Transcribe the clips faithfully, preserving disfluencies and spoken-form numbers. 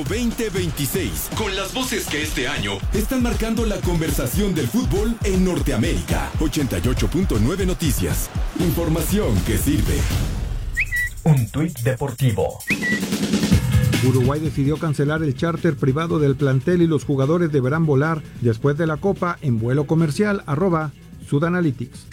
veinte veintiséis, con las voces que este año están marcando la conversación del fútbol en Norteamérica. ochenta y ocho punto nueve Noticias. Información que sirve. Un tuit deportivo. Uruguay decidió cancelar el charter privado del plantel y los jugadores deberán volar después de la Copa en vuelo comercial. Arroba Sudanalytics.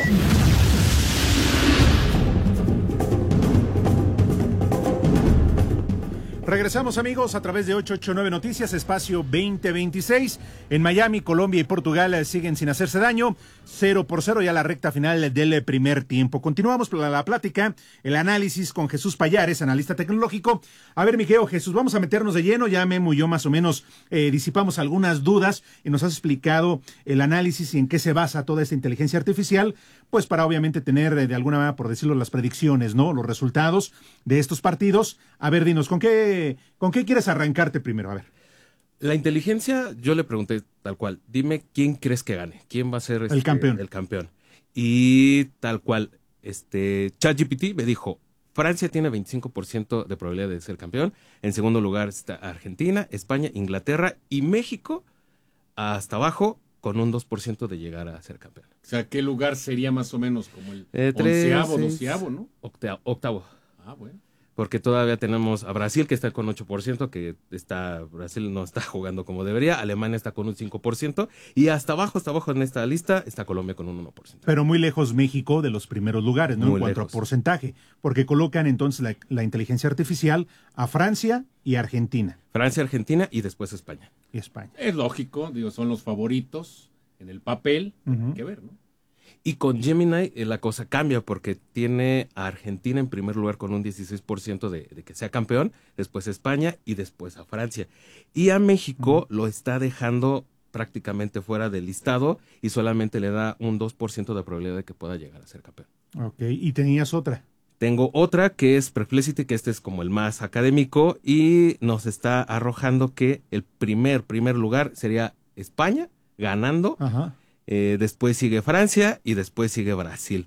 Regresamos, amigos, a través de ochocientos ochenta y nueve Noticias, espacio veinte veintiséis. En Miami, Colombia y Portugal siguen sin hacerse daño. cero por cero ya la recta final del primer tiempo. Continuamos la, la plática, el análisis con Jesús Payares, analista tecnológico. A ver, mi querido Jesús, vamos a meternos de lleno. Ya Memo y yo más o menos eh, disipamos algunas dudas y nos has explicado el análisis y en qué se basa toda esta inteligencia artificial, pues para obviamente tener eh, de alguna manera, por decirlo, las predicciones, ¿no? Los resultados de estos partidos. A ver, dinos, ¿con qué ¿Con qué quieres arrancarte primero? A ver. La inteligencia, yo le pregunté tal cual, dime quién crees que gane, quién va a ser este, el campeón. El campeón. Y tal cual, este ChatGPT me dijo, Francia tiene veinticinco por ciento de probabilidad de ser campeón. En segundo lugar está Argentina, España, Inglaterra y México hasta abajo con un dos por ciento de llegar a ser campeón. O sea, ¿qué lugar sería más o menos como el eh, tres, onceavo, seis, doceavo, no? Octavo, octavo. Ah, bueno. Porque todavía tenemos a Brasil que está con ocho por ciento, que está Brasil no está jugando como debería, Alemania está con un cinco por ciento y hasta abajo, hasta abajo en esta lista está Colombia con un uno por ciento. Pero muy lejos México de los primeros lugares, ¿no? Muy en cuanto lejos. a porcentaje, porque colocan entonces la, la inteligencia artificial a Francia y Argentina. Francia, Argentina y después España. Y España. Es lógico, digo, son los favoritos en el papel, uh-huh. Hay que ver, ¿no? Y con Gemini eh, la cosa cambia porque tiene a Argentina en primer lugar con un dieciséis por ciento de, de que sea campeón, después España y después a Francia. Y a México uh-huh. lo está dejando prácticamente fuera del listado y solamente le da un dos por ciento de probabilidad de que pueda llegar a ser campeón. Ok, ¿y tenías otra? Tengo otra que es Perplexity, que este es como el más académico y nos está arrojando que el primer, primer lugar sería España ganando. Ajá. Eh, después sigue Francia y después sigue Brasil,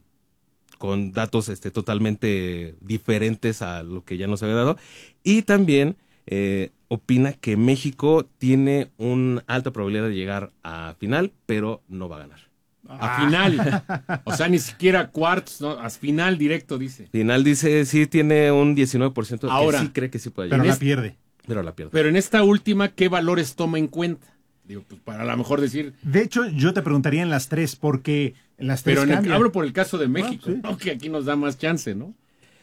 con datos este, totalmente diferentes a lo que ya nos había dado. Y también eh, opina que México tiene una alta probabilidad de llegar a final, pero no va a ganar. A ah. final, o sea, ni siquiera cuartos, ¿no? A final directo, dice. Final dice, sí tiene un diecinueve por ciento Ahora, que sí cree que sí puede llegar. Pero la este, pierde. Pero la pierde. Pero en esta última, ¿qué valores toma en cuenta? Digo, pues para a lo mejor decir... De hecho, yo te preguntaría en las tres, porque en las tres Pero en el, cambia. hablo por el caso de México, ah, sí. ¿no? Que aquí nos da más chance, ¿no?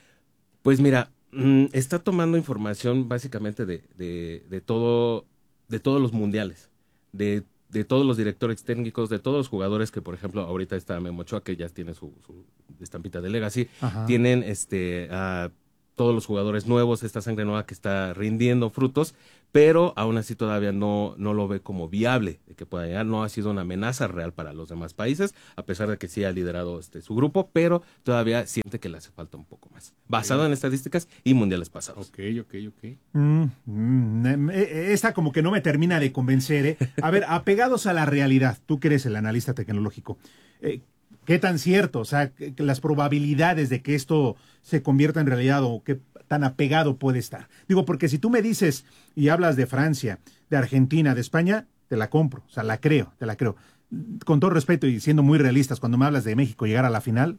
Pues mira, mmm, está tomando información básicamente de, de, de todo, de todos los mundiales, de, de todos los directores técnicos, de todos los jugadores que, por ejemplo, ahorita está Memo Ochoa, que ya tiene su, su estampita de Legacy, Ajá. tienen este... Uh, todos los jugadores nuevos, esta sangre nueva que está rindiendo frutos, pero aún así todavía no, no lo ve como viable de que pueda llegar. No ha sido una amenaza real para los demás países, a pesar de que sí ha liderado este su grupo, pero todavía siente que le hace falta un poco más, basado okay. en estadísticas y mundiales pasados. Ok, ok, ok. Mm, mm, esta como que no me termina de convencer, ¿eh? A ver, apegados a la realidad, tú que eres el analista tecnológico, eh, ¿qué tan cierto? O sea, que, que las probabilidades de que esto se convierta en realidad o qué tan apegado puede estar. Digo, porque si tú me dices y hablas de Francia, de Argentina, de España, te la compro, o sea, la creo, te la creo. Con todo respeto y siendo muy realistas, cuando me hablas de México llegar a la final...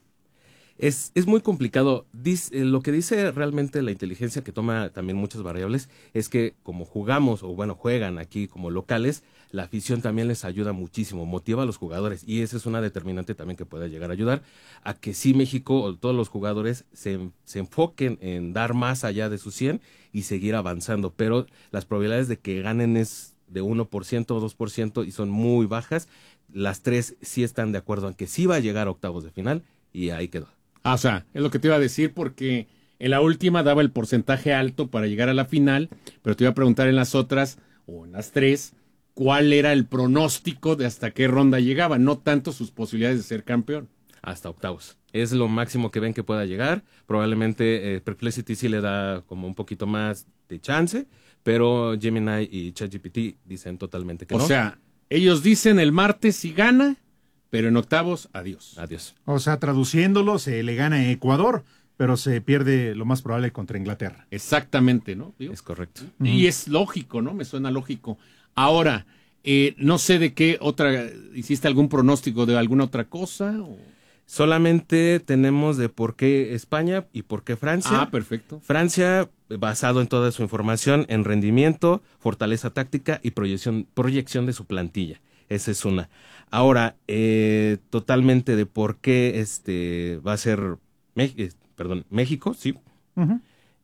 Es, es muy complicado. Dice, eh, lo que dice realmente la inteligencia, que toma también muchas variables, es que como jugamos, o bueno, juegan aquí como locales, la afición también les ayuda muchísimo, motiva a los jugadores, y esa es una determinante también que puede llegar a ayudar a que sí México o todos los jugadores se, se enfoquen en dar más allá de sus cien y seguir avanzando, pero las probabilidades de que ganen es de uno por ciento o dos por ciento y son muy bajas. Las tres sí están de acuerdo en que sí va a llegar a octavos de final y ahí quedó. Ah, o sea, es lo que te iba a decir porque en la última daba el porcentaje alto para llegar a la final, pero te iba a preguntar en las otras, o en las tres, cuál era el pronóstico de hasta qué ronda llegaba, no tanto sus posibilidades de ser campeón. Hasta octavos. Es lo máximo que ven que pueda llegar. Probablemente eh, Perplexity sí le da como un poquito más de chance, pero Gemini y ChatGPT dicen totalmente que o no. O sea, ellos dicen el martes si gana, pero en octavos, adiós. Adiós. O sea, traduciéndolo, se le gana a Ecuador, pero se pierde lo más probable contra Inglaterra. Exactamente, ¿no? ¿Digo? Es correcto. Y uh-huh. es lógico, ¿no? Me suena lógico. Ahora, eh, no sé de qué otra, ¿hiciste algún pronóstico de alguna otra cosa? O... Solamente tenemos de por qué España y por qué Francia. Ah, perfecto. Francia, basado en toda su información, en rendimiento, fortaleza táctica y proyección, proyección de su plantilla. Esa es una. Ahora, eh, totalmente de por qué este va a ser Me- perdón, México, sí. Uh-huh.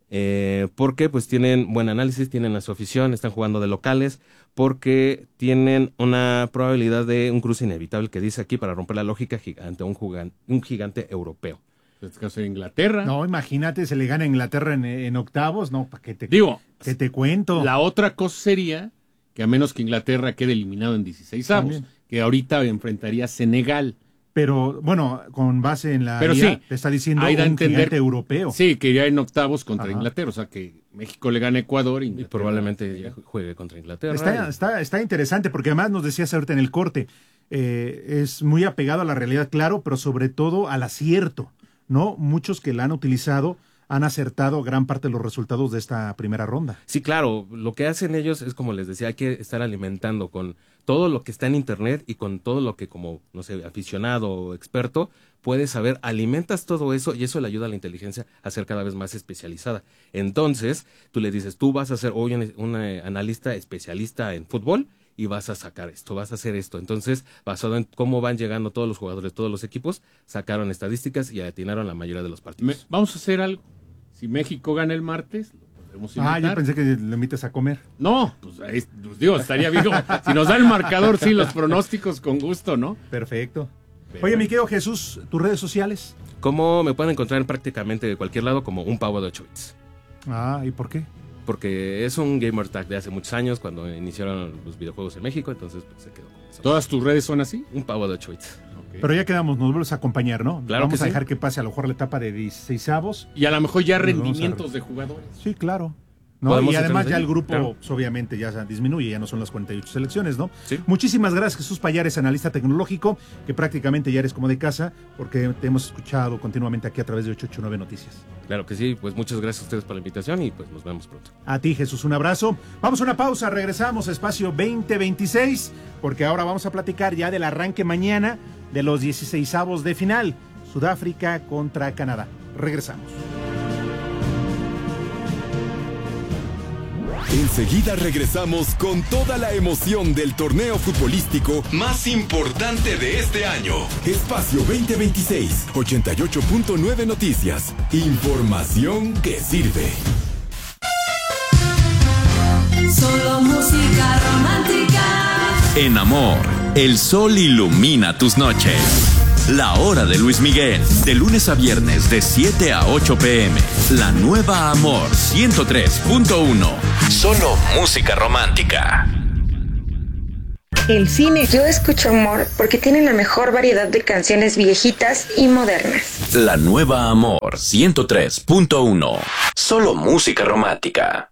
Eh, porque pues tienen buen análisis, tienen a su afición, están jugando de locales, porque tienen una probabilidad de un cruce inevitable que dice aquí para romper la lógica ante un, jugan- un gigante europeo. En este caso de Inglaterra. No, imagínate, se le gana a Inglaterra en, en octavos, no, ¿para qué te, Digo, qué te cuento? La otra cosa sería que a menos que Inglaterra quede eliminado en dieciseisavos, que ahorita enfrentaría a Senegal. Pero, bueno, con base en la Pero guía, sí, te está diciendo hay un de entender, gigante europeo. Sí, que iría en octavos contra Ajá. Inglaterra, o sea que México le gana a Ecuador. Y probablemente ya juegue contra Inglaterra. Está, y... está, está interesante, porque además nos decías ahorita en el corte, eh, es muy apegado a la realidad, claro, pero sobre todo al acierto, ¿no? Muchos que la han utilizado han acertado gran parte de los resultados de esta primera ronda. Sí, claro, lo que hacen ellos es, como les decía, hay que estar alimentando con todo lo que está en internet y con todo lo que como, no sé, aficionado o experto puedes saber, alimentas todo eso y eso le ayuda a la inteligencia a ser cada vez más especializada. Entonces, tú le dices, tú vas a ser hoy un, un eh, analista especialista en fútbol y vas a sacar esto, vas a hacer esto. Entonces, basado en cómo van llegando todos los jugadores, todos los equipos, sacaron estadísticas y atinaron la mayoría de los partidos. Me, vamos a hacer algo. Si México gana el martes, lo podremos invitar. Ah, yo pensé que le invitas a comer. No, pues, ahí, pues digo, estaría bien. Si nos da el marcador, sí, los pronósticos con gusto, ¿no? Perfecto. Pero... Oye, mi querido Jesús, ¿tus redes sociales? Como me pueden encontrar en prácticamente de cualquier lado como un pavo de ocho bits. Ah, ¿y por qué? Porque es un gamer tag de hace muchos años cuando iniciaron los videojuegos en México, entonces pues, se quedó con eso. ¿Todas tus redes son así? Un pavo de ocho bits. Okay. Pero ya quedamos, nos vuelves a acompañar, ¿no? Claro Vamos que a sí. dejar que pase a lo mejor la etapa de dieciseisavos. Y a lo mejor ya Nos rendimientos a... de jugadores. Sí, claro. ¿No? Y además ya el grupo claro. pues, obviamente ya disminuye, ya no son las cuarenta y ocho selecciones, ¿no? Sí. Muchísimas gracias, Jesús Payares, analista tecnológico, que prácticamente ya eres como de casa, porque te hemos escuchado continuamente aquí a través de ochocientos ochenta y nueve Noticias. Claro que sí, pues muchas gracias a ustedes por la invitación y pues nos vemos pronto. A ti, Jesús, un abrazo. Vamos a una pausa, regresamos a Espacio veinte veintiséis, porque ahora vamos a platicar ya del arranque mañana de los dieciseisavos de final, Sudáfrica contra Canadá. Regresamos. Enseguida regresamos con toda la emoción del torneo futbolístico más importante de este año. Espacio veinte veintiséis, ochenta y ocho punto nueve Noticias. Información que sirve. Solo música romántica. En Amor, el sol ilumina tus noches. La hora de Luis Miguel, de lunes a viernes de siete a ocho pm. La nueva Amor ciento tres punto uno. Solo música romántica. El cine. Yo escucho Amor porque tiene la mejor variedad de canciones viejitas y modernas. La nueva Amor ciento tres punto uno. Solo música romántica.